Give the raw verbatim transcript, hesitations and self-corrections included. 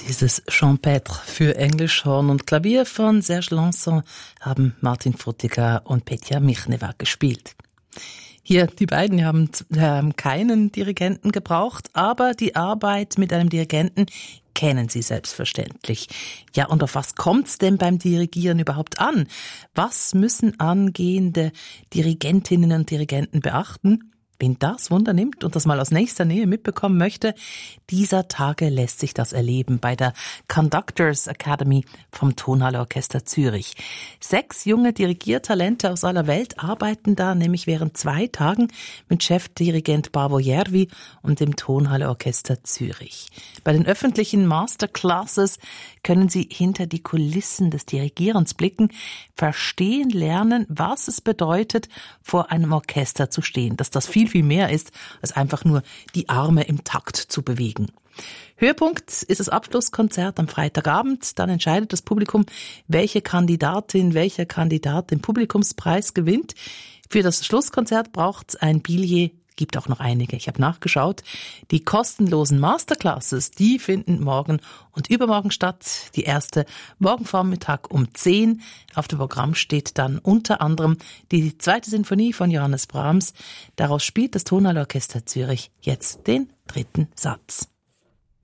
Dieses Champêtre für Englisch, Horn und Klavier von Serge Lanson haben Martin Frutiger und Petja Michneva gespielt. Hier, die beiden haben, haben keinen Dirigenten gebraucht, aber die Arbeit mit einem Dirigenten kennen sie selbstverständlich. Ja, und auf was kommt's denn beim Dirigieren überhaupt an? Was müssen angehende Dirigentinnen und Dirigenten beachten? Wen das Wunder nimmt und das mal aus nächster Nähe mitbekommen möchte, dieser Tage lässt sich das erleben bei der Conductors Academy vom Tonhalle-Orchester Zürich. Sechs junge Dirigiertalente aus aller Welt arbeiten da nämlich während zwei Tagen mit Chefdirigent Paavo Järvi und dem Tonhalle-Orchester Zürich. Bei den öffentlichen Masterclasses können Sie hinter die Kulissen des Dirigierens blicken, verstehen lernen, was es bedeutet, vor einem Orchester zu stehen, dass das viel viel mehr ist, als einfach nur die Arme im Takt zu bewegen. Höhepunkt ist das Abschlusskonzert am Freitagabend. Dann entscheidet das Publikum, welche Kandidatin, welcher Kandidat den Publikumspreis gewinnt. Für das Schlusskonzert braucht es ein Billet. Gibt auch noch einige. Ich habe nachgeschaut. Die kostenlosen Masterclasses, die finden morgen und übermorgen statt. Die erste morgen Vormittag um zehn. Auf dem Programm steht dann unter anderem die zweite Sinfonie von Johannes Brahms. Daraus spielt das Tonhalle-Orchester Zürich jetzt den dritten Satz.